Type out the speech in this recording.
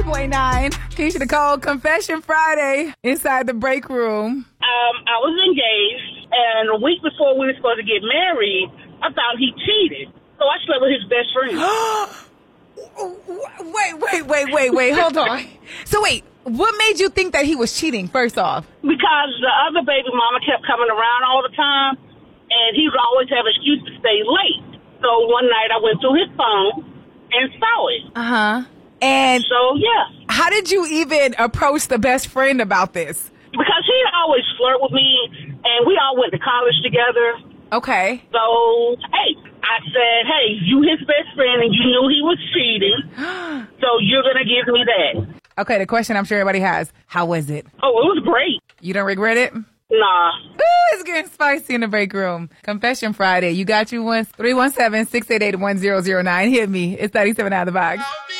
98.9. Keisha Nicole, Confession Friday inside the break room. I was engaged, and a week before we were supposed to get married, I found he cheated. So I slept with his best friend. Wait. Hold on. So wait, what made you think that he was cheating, first off? Because the other baby mama kept coming around all the time, and he would always have an excuse to stay late. So one night I went through his phone and saw it. Uh-huh. And so, yeah. How did you even approach the best friend about this? Because he'd always flirt with me, and we all went to college together. Okay. So, hey, I said, hey, you his best friend, and you knew he was cheating, so you're going to give me that. Okay, the question I'm sure everybody has, how was it? Oh, it was great. You don't regret it? Nah. Ooh, it's getting spicy in the break room. Confession Friday. You got you once. 317-688-1009. Hit me. It's 37 out of the box.